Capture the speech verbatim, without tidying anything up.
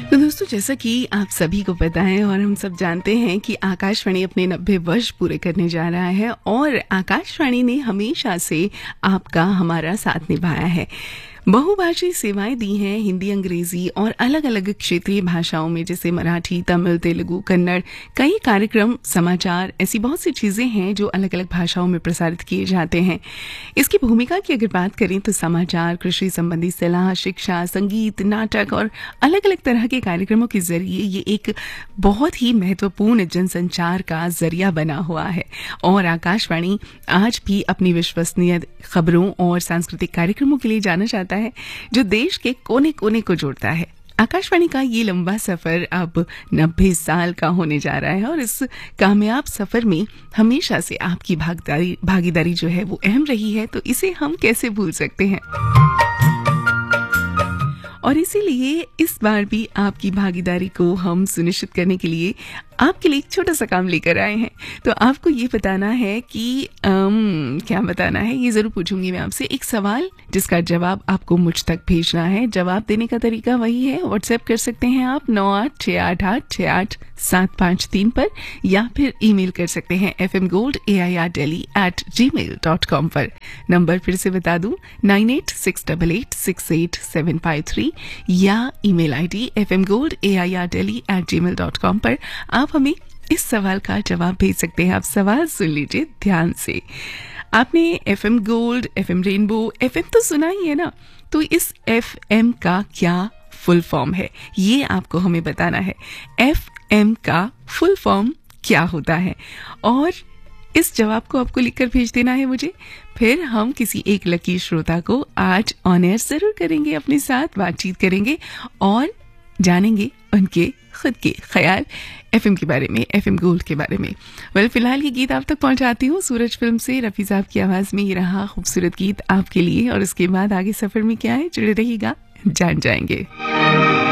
तो दोस्तों, जैसा कि आप सभी को पता है और हम सब जानते हैं कि आकाशवाणी अपने नब्बे वर्ष पूरे करने जा रहा है और आकाशवाणी ने हमेशा से आपका हमारा साथ निभाया है। बहुभाषी सेवाएं दी हैं हिंदी, अंग्रेजी और अलग अलग क्षेत्रीय भाषाओं में, जैसे मराठी, तमिल, तेलुगु, कन्नड़। कई कार्यक्रम, समाचार, ऐसी बहुत सी चीजें हैं जो अलग अलग भाषाओं में प्रसारित किए जाते हैं। इसकी भूमिका की अगर बात करें तो समाचार, कृषि संबंधी सलाह, शिक्षा, संगीत, नाटक और अलग अलग तरह के कार्यक्रमों के जरिए ये एक बहुत ही महत्वपूर्ण जनसंचार का जरिया बना हुआ है। और आकाशवाणी आज भी अपनी विश्वसनीय खबरों और सांस्कृतिक कार्यक्रमों के लिए जाना जाता है, जो देश के कोने कोने को जोड़ता है। आकाशवाणी का ये लंबा सफर अब नब्बे साल का होने जा रहा है और इस कामयाब सफर में हमेशा से आपकी भागीदारी भागीदारी जो है वो अहम रही है, तो इसे हम कैसे भूल सकते हैं। और इसीलिए इस बार भी आपकी भागीदारी को हम सुनिश्चित करने के लिए आपके लिए एक छोटा सा काम लेकर आए हैं। तो आपको ये बताना है कि अम, क्या बताना है, ये जरूर पूछूंगी मैं आपसे। एक सवाल जिसका जवाब आपको मुझ तक भेजना है। जवाब देने का तरीका वही है, व्हाट्सएप कर सकते हैं आप नौ आठ छः आठ आठ छः आठ सात पाँच तीन पर, या फिर ईमेल कर सकते हैं F M gold A I R daily eight ji mail dot com पर। नंबर फिर से बता दूं, nine eight six double eight six eight seven five three, या email I D F M gold A I R daily eight ji mail dot com पर आप हमें इस सवाल का जवाब भेज सकते हैं। आप सवाल सुन लीजिए ध्यान से। आपने F M gold, F M rainbow, F M तो सुना ही है ना, तो इस एफ एम का क्या फुल फॉर्म है, ये आपको हमें बताना है। एफ एम का फुल फॉर्म क्या होता है, और इस जवाब को आपको लिखकर भेज देना है मुझे। फिर हम किसी एक लकी श्रोता को आज ऑन एयर जरूर करेंगे, अपने साथ बातचीत करेंगे और जानेंगे उनके खुद के ख्याल एफएम के बारे में, एफएम गोल्ड के बारे में। वेल, फिलहाल ये गीत आप तक पहुंचाती हूँ सूरज फिल्म से। रफी साहब की आवाज में ये रहा खूबसूरत गीत आपके लिए, और उसके बाद आगे सफर में क्या है जुड़े रहिएगा, जान जाएंगे।